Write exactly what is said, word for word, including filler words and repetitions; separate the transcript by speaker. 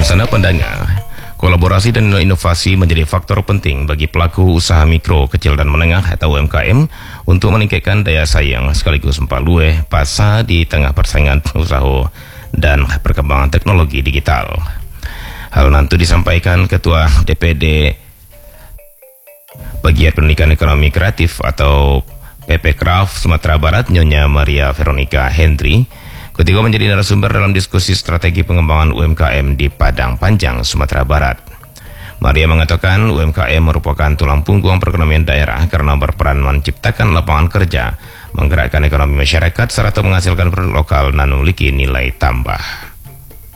Speaker 1: Dan sana pendengar, kolaborasi dan inovasi menjadi faktor penting bagi pelaku usaha mikro, kecil dan menengah atau U M K M untuk meningkatkan daya saing sekaligus memperluas pasar di tengah persaingan usaha dan perkembangan teknologi digital. Hal nanti disampaikan Ketua D P D Pegiat Pendidikan Ekonomi Kreatif atau P P Kraf Sumatera Barat, Nyonya Maria Veronica Hendry, ketika menjadi narasumber dalam diskusi strategi pengembangan U M K M di Padang Panjang, Sumatera Barat. Maria mengatakan U M K M merupakan tulang punggung perekonomian daerah karena berperan menciptakan lapangan kerja, menggerakkan ekonomi masyarakat, serta menghasilkan produk lokal dan memiliki nilai tambah.